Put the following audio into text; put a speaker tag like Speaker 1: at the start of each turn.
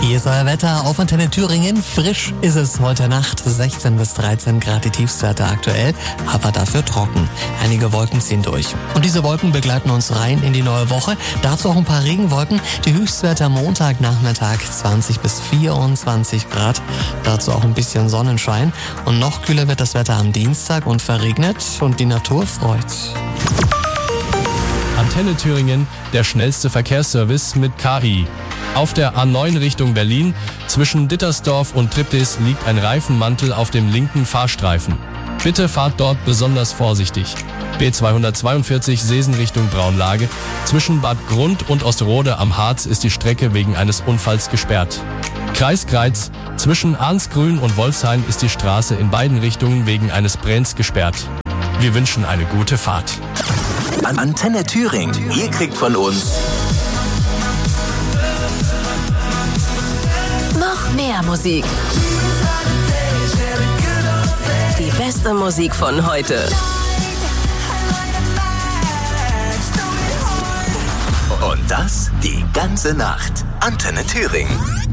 Speaker 1: Hier ist euer Wetter auf Antenne Thüringen. Frisch ist es heute Nacht, 16 bis 13 Grad die Tiefstwerte aktuell, aber dafür trocken. Einige Wolken ziehen durch. Und diese Wolken begleiten uns rein in die neue Woche. Dazu auch ein paar Regenwolken. Die Höchstwerte am Montagnachmittag 20 bis 24 Grad. Dazu auch ein bisschen Sonnenschein. Und noch kühler wird das Wetter am Dienstag und verregnet und die Natur freut.
Speaker 2: Antenne Thüringen, der schnellste Verkehrsservice mit KI. Auf der A9 Richtung Berlin zwischen Dittersdorf und Triptis liegt ein Reifenmantel auf dem linken Fahrstreifen. Bitte fahrt dort besonders vorsichtig. B242 Seesen Richtung Braunlage. Zwischen Bad Grund und Osterode am Harz ist die Strecke wegen eines Unfalls gesperrt. Kreis Greiz. Zwischen Arnsgrün und Wolfshain ist die Straße in beiden Richtungen wegen eines Brenns gesperrt. Wir wünschen eine gute Fahrt.
Speaker 3: Antenne Thüringen. Ihr kriegt von uns
Speaker 4: noch mehr Musik. Die beste Musik von heute.
Speaker 3: Und das die ganze Nacht. Antenne Thüringen.